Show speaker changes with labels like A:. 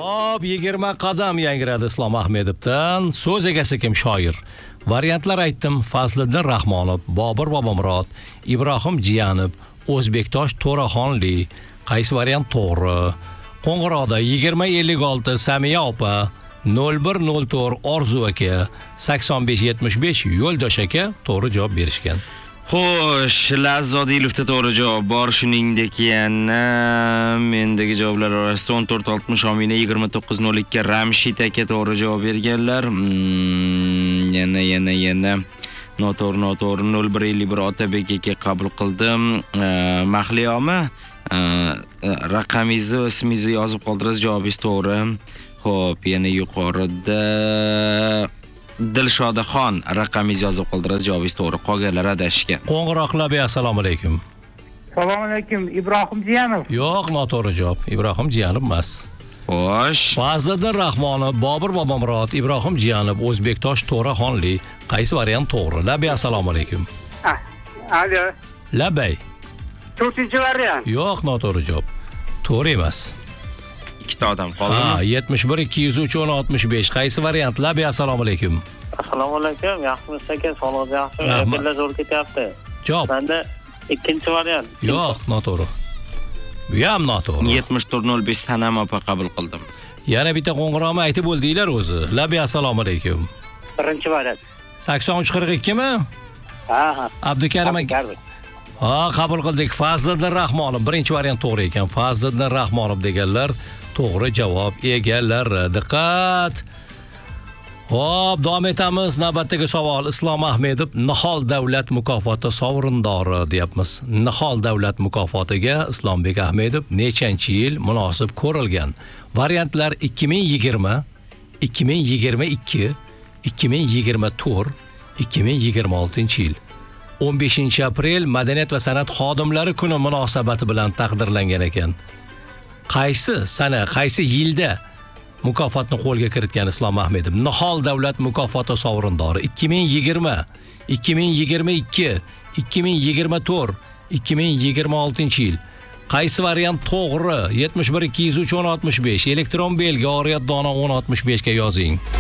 A: Hop, 20 qadam yangradi Islom Ahmedovdan. So'z egasi kim? Shoir. Variantlar aytdim: Fazliddin Rahmonov, Bobur Bobomurod, Ibrohim Jiyanov, O'zbektosh To'raxonli. Qaysi variant to'g'ri? Qo'ng'iroqda 2056 Samiya opa, 0104 Orzu aka, 8575 Yo'ldosh aka to'g'ri javob berishgan.
B: Xo'sh, Lazzodilovda to'g'ri javob bor, shuningdek yana mendagi javoblar orasida 1460 Omina 2902 Ramshid aka to'g'ri javob berganlar. Yana noto'g'ri 0151 Otabek aka qabul qildim. Mahliyoma raqamingizni, ismingizni yozib qoldirasiz, javobingiz to'g'ri. Xo'p, yana yuqorida Dilshodaxon raqamingizni yozib qoldirasiz, javobingiz to'g'ri. Qolganlar adashgan.
A: Qo'ng'iroqlar assalomu alaykum.
C: Assalomu alaykum. Ibrohim Jiyanov.
A: Yo'q, noto'g'ri javob. Ibrohim Jiyanov emas.
B: Xo'sh.
A: Fazliddin Rahmonov, Bobur Bobomurod, Ibrohim Jiyanov, O'zbektosh To'raxonli. Qaysi variant to'g'ri? Labay, assalomu alaykum.
C: Alo.
A: Labay.
C: 4-variant.
A: Yo'q, noto'g'ri javob. To'g'ri emas.
B: Ikkita odam qoldimi?
A: 71 203 65. Qaysi variant? Labay, assalomu alaykum.
D: Assalomu alaykum. Yaxshimisiz aka? Sog'ligingiz yaxshimi?
A: Rahmat.
D: Efirlar zo'r ketyapti.
A: Javob.
D: Menda ikkinchi variant.
A: Yo'q, noto'g'ri. Bu ham noto'g'ri.
B: 7405 Sanam opa qabul qildim.
A: Yana bitta qo'ng'iroqni aytib bo'ldinglar o'zi. Labay, assalomu alaykum.
C: Birinchi variant.
A: 8342 mi?
C: Ha.
A: Abdukarim aka. Qabul qildik. Fazliddin Rahmonov birinchi variant to'g'ri ekan. Fazliddin Rahmonov deganlar to'g'ri javob egalari. Diqqat. Hop, davom etamiz. Navbatdagi savol: Islom Ahmedov Nihol davlat mukofoti sovrindori deyapmiz. Nihol davlat mukofotiga Islombek Ahmedov nechanchi yil munosib ko'rilgan? Variantlar 2020, 2022, 2024, 2026-yil. 15 aprel Madaniyat va san'at xodimlari kuni munosabati bilan taqdirlangan ekan. Qaysi sana, qaysi yilda mukofotni qo'lga kiritgan Islom Ahmedov? Nihol davlat mukofoti sovrindori 2020, 2022, 2024, 2026-yil. Qaysi variant to'g'ri? 71 203 1065 elektron belgi oriyat dona 1065 ga yozing.